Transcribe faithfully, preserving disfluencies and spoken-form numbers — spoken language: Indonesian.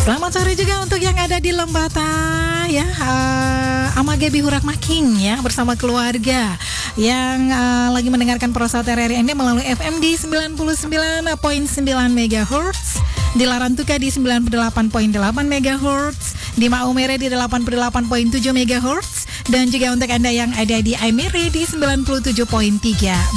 Selamat sore juga untuk yang ada di Lembata ya, uh, Amagebi Hurak Making ya, bersama keluarga yang uh, lagi mendengarkan Prosat R R I Anda melalui F M di sembilan puluh sembilan koma sembilan megahertz, di Larantuka di sembilan puluh delapan koma delapan megahertz, di Maumere di delapan puluh delapan koma tujuh megahertz, dan juga untuk Anda yang ada di Aimere di sembilan puluh tujuh koma tiga